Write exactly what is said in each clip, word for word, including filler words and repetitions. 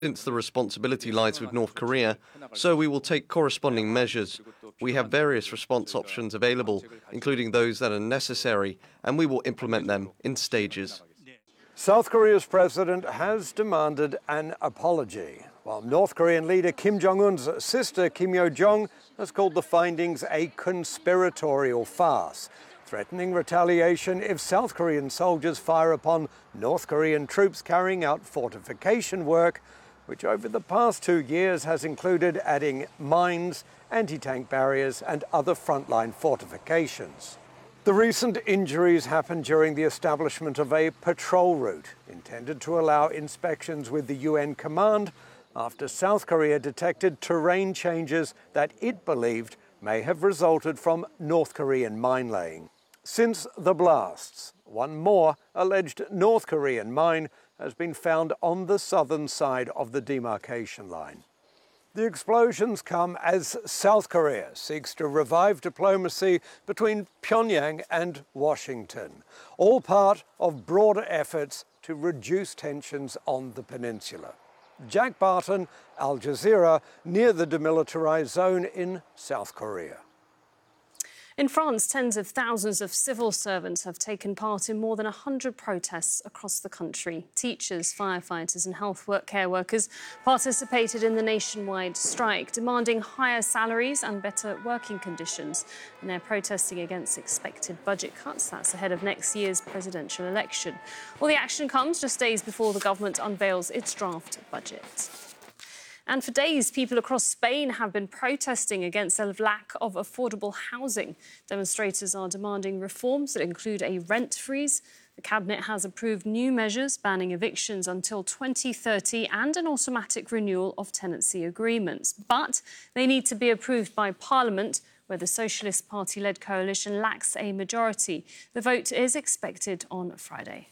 Since the responsibility lies with North Korea, so we will take corresponding measures. We have various response options available, including those that are necessary, and we will implement them in stages. South Korea's president has demanded an apology, while North Korean leader Kim Jong-un's sister Kim Yo-jong has called the findings a conspiratorial farce, threatening retaliation if South Korean soldiers fire upon North Korean troops carrying out fortification work, which over the past two years has included adding mines, anti-tank barriers and other frontline fortifications. The recent injuries happened during the establishment of a patrol route intended to allow inspections with the U N command after South Korea detected terrain changes that it believed may have resulted from North Korean mine laying. Since the blasts, one more alleged North Korean mine has been found on the southern side of the demarcation line. The explosions come as South Korea seeks to revive diplomacy between Pyongyang and Washington, all part of broader efforts to reduce tensions on the peninsula. Jack Barton, Al Jazeera, near the demilitarized zone in South Korea. In France, tens of thousands of civil servants have taken part in more than one hundred protests across the country. Teachers, firefighters and health care workers participated in the nationwide strike, demanding higher salaries and better working conditions. And they're protesting against expected budget cuts. That's ahead of next year's presidential election. Well, the action comes just days before the government unveils its draft budget. And for days, people across Spain have been protesting against the lack of affordable housing. Demonstrators are demanding reforms that include a rent freeze. The cabinet has approved new measures banning evictions until twenty thirty and an automatic renewal of tenancy agreements. But they need to be approved by Parliament, where the Socialist Party-led coalition lacks a majority. The vote is expected on Friday.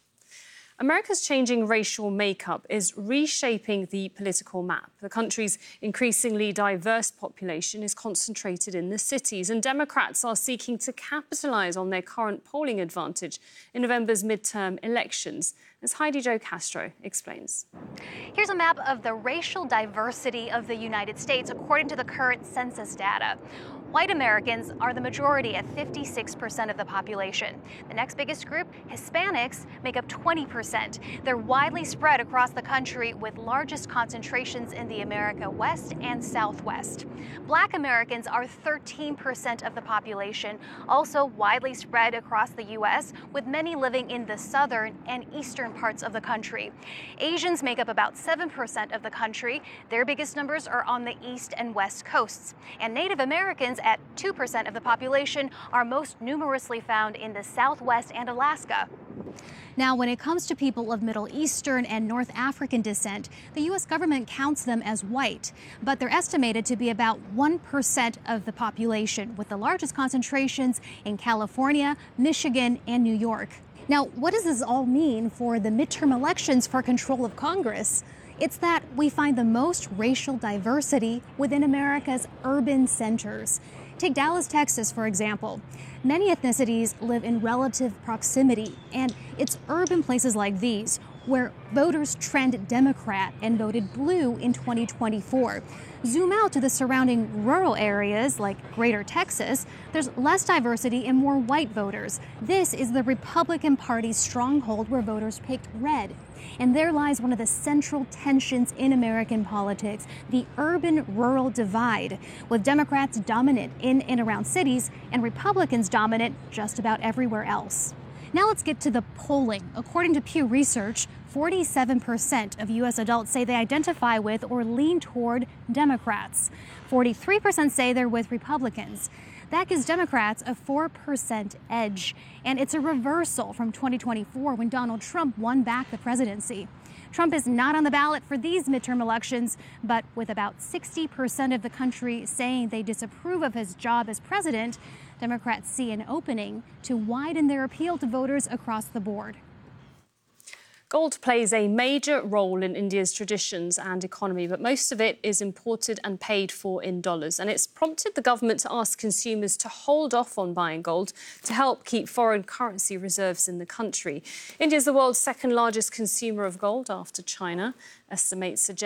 America's changing racial makeup is reshaping the political map. The country's increasingly diverse population is concentrated in the cities, and Democrats are seeking to capitalise on their current polling advantage in November's midterm elections, as Heidi Jo Castro explains. Here's a map of the racial diversity of the United States according to the current census data. White Americans are the majority at fifty-six percent of the population. The next biggest group, Hispanics, make up twenty percent. They're widely spread across the country with largest concentrations in the America West and Southwest. Black Americans are thirteen percent of the population, also widely spread across the U S, with many living in the southern and eastern parts of the country. Asians make up about seven percent of the country. Their biggest numbers are on the east and west coasts. And Native Americans, at two percent of the population, are most numerously found in the Southwest and Alaska. Now, when it comes to people of Middle Eastern and North African descent, the U S government counts them as white, but they're estimated to be about one percent of the population, with the largest concentrations in California, Michigan, and New York. Now, what does this all mean for the midterm elections for control of Congress? It's that we find the most racial diversity within America's urban centers. Take Dallas, Texas, for example. Many ethnicities live in relative proximity, and it's urban places like these where voters trend Democrat and voted blue in twenty twenty-four. Zoom out to the surrounding rural areas like Greater Texas, there's less diversity and more white voters. This is the Republican Party's stronghold where voters picked red. And there lies one of the central tensions in American politics, the urban-rural divide, with Democrats dominant in and around cities and Republicans dominant just about everywhere else. Now let's get to the polling. According to Pew Research, forty-seven percent of U S adults say they identify with or lean toward Democrats. forty-three percent say they're with Republicans. That gives Democrats a four percent edge, and it's a reversal from twenty twenty-four when Donald Trump won back the presidency. Trump is not on the ballot for these midterm elections, but with about sixty percent of the country saying they disapprove of his job as president, Democrats see an opening to widen their appeal to voters across the board. Gold plays a major role in India's traditions and economy, but most of it is imported and paid for in dollars. And it's prompted the government to ask consumers to hold off on buying gold to help keep foreign currency reserves in the country. India is the world's second largest consumer of gold after China. Estimates suggest